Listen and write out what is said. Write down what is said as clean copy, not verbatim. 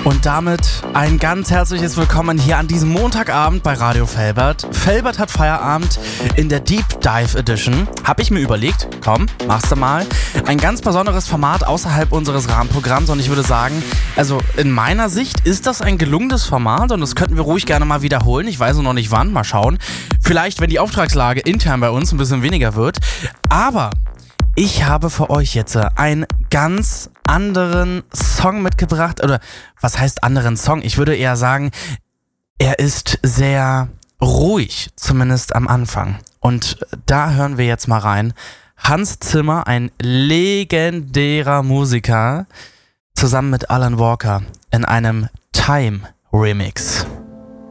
Und damit ein ganz herzliches Willkommen hier an diesem Montagabend bei Radio Velbert. Velbert hat Feierabend in der Deep Dive Edition. Hab ich mir überlegt, komm, machst du mal. Ein ganz besonderes Format außerhalb unseres Rahmenprogramms und ich würde sagen, also in meiner Sicht ist das ein gelungenes Format und das könnten wir ruhig gerne mal wiederholen. Ich weiß noch nicht wann, mal schauen. Vielleicht, wenn die Auftragslage intern bei uns ein bisschen weniger wird. Aber ich habe für euch jetzt einen ganz anderen Song mitgebracht. Oder was heißt anderen Song? Ich würde eher sagen, er ist sehr ruhig, zumindest am Anfang. Und da hören wir jetzt mal rein. Hans Zimmer, ein legendärer Musiker, zusammen mit Alan Walker in einem Time-Remix.